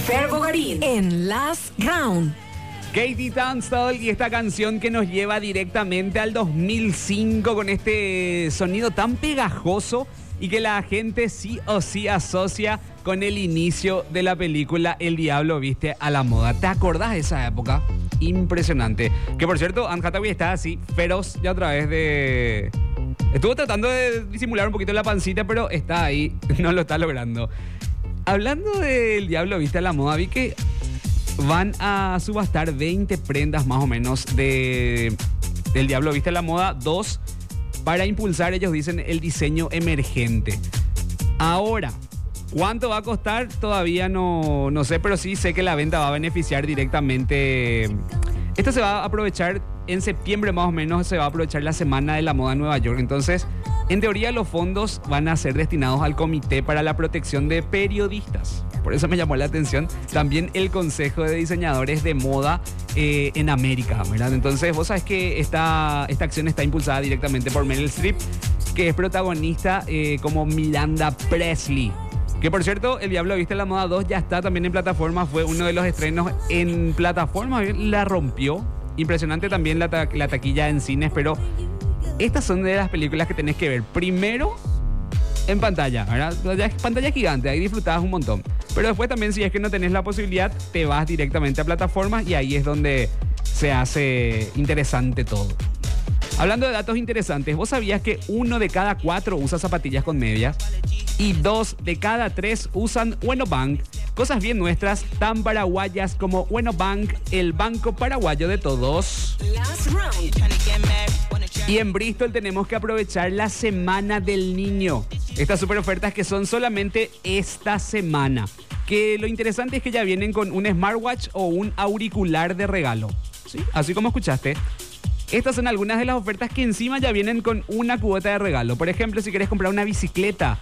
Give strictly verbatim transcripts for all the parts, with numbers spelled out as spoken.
Fer Bogarín en Last Round. Katie Tunstall y esta canción que nos lleva directamente al dos mil cinco con este sonido tan pegajoso y que la gente sí o sí asocia con el inicio de la película El Diablo Viste a la Moda. ¿Te acordás de esa época? Impresionante. Que por cierto, Anne Hathaway está así feroz ya otra vez de... Estuvo tratando de disimular un poquito la pancita, pero está ahí, no lo está logrando. Hablando del Diablo Viste a la Moda, vi que van a subastar veinte prendas más o menos de del Diablo Viste a la Moda dos para impulsar, ellos dicen, el diseño emergente. Ahora, ¿cuánto va a costar? Todavía no, no sé, pero sí sé que la venta va a beneficiar directamente. Esto se va a aprovechar en septiembre más o menos, se va a aprovechar la Semana de la Moda en Nueva York. Entonces, en teoría los fondos van a ser destinados al Comité para la Protección de Periodistas. Por eso me llamó la atención también el Consejo de Diseñadores de Moda eh, en América, ¿verdad? Entonces, vos sabés que esta, esta acción está impulsada directamente por Meryl Streep, que es protagonista eh, como Miranda Presley. Que por cierto, El Diablo Viste a la Moda dos ya está también en plataforma, fue uno de los estrenos en plataforma, la rompió. Impresionante también la, ta- la taquilla en cines, pero estas son de las películas que tenés que ver primero en pantalla, ¿verdad? Ya, pantalla gigante, ahí disfrutás un montón. Pero después también, si es que no tenés la posibilidad, te vas directamente a plataformas y ahí es donde se hace interesante todo. Hablando de datos interesantes, ¿vos sabías que uno de cada cuatro usa zapatillas con medias? Y dos de cada tres usan Wenobank. Cosas bien nuestras, tan paraguayas como Wenobank, el banco paraguayo de todos. Y en Bristol tenemos que aprovechar la Semana del Niño. Estas super ofertas que son solamente esta semana. Que lo interesante es que ya vienen con un smartwatch o un auricular de regalo. ¿Sí? Así como escuchaste. Estas son algunas de las ofertas que encima ya vienen con una cuota de regalo. Por ejemplo, si querés comprar una bicicleta,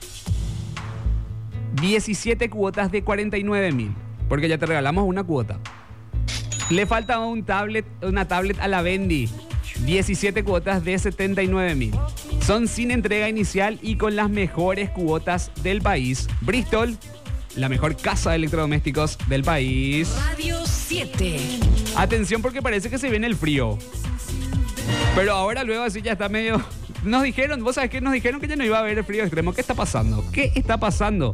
diecisiete cuotas de cuarenta y nueve mil, porque ya te regalamos una cuota. Le falta un tablet, una tablet a la Bendy, diecisiete cuotas de setenta y nueve mil. Son sin entrega inicial y con las mejores cuotas del país. Bristol, la mejor casa de electrodomésticos del país. Radio siete. Atención porque parece que se viene el frío. Pero ahora luego así ya está medio... Nos dijeron, vos sabés que nos dijeron que ya no iba a haber el frío extremo. ¿Qué está pasando? ¿Qué está pasando?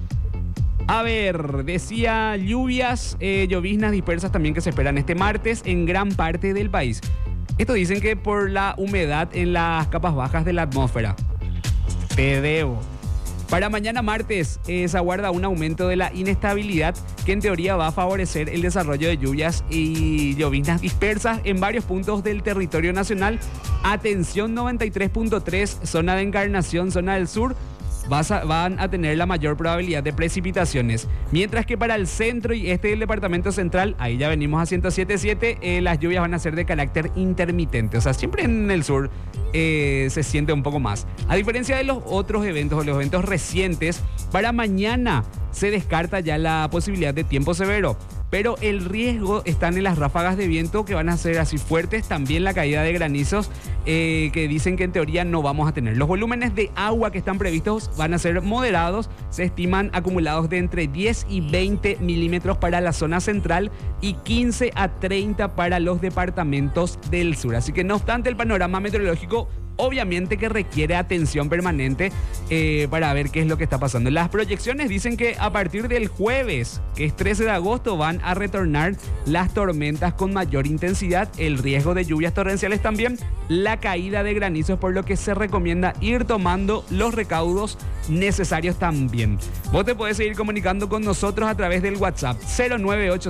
A ver, decía lluvias, eh, lloviznas dispersas también que se esperan este martes en gran parte del país. Esto dicen que por la humedad en las capas bajas de la atmósfera. Te debo. Para mañana martes eh, se aguarda un aumento de la inestabilidad que en teoría va a favorecer el desarrollo de lluvias y lloviznas dispersas en varios puntos del territorio nacional. Atención, noventa y tres punto tres, zona de Encarnación, zona del sur, vas a, van a tener la mayor probabilidad de precipitaciones. Mientras que para el centro y este del departamento central, ahí ya venimos a ciento siete punto siete, eh, las lluvias van a ser de carácter intermitente. O sea, siempre en el sur eh, se siente un poco más. A diferencia de los otros eventos o los eventos recientes, para mañana se descarta ya la posibilidad de tiempo severo. Pero el riesgo están en las ráfagas de viento que van a ser así fuertes, también la caída de granizos eh, que dicen que en teoría no vamos a tener. Los volúmenes de agua que están previstos van a ser moderados, se estiman acumulados de entre diez y veinte milímetros para la zona central y quince a treinta para los departamentos del sur. Así que no obstante, el panorama meteorológico obviamente que requiere atención permanente eh, para ver qué es lo que está pasando. Las proyecciones dicen que a partir del jueves, que es trece de agosto, van a retornar las tormentas con mayor intensidad, el riesgo de lluvias torrenciales también, la caída de granizos, por lo que se recomienda ir tomando los recaudos necesarios también. Vos te podés seguir comunicando con nosotros a través del WhatsApp cero nueve ocho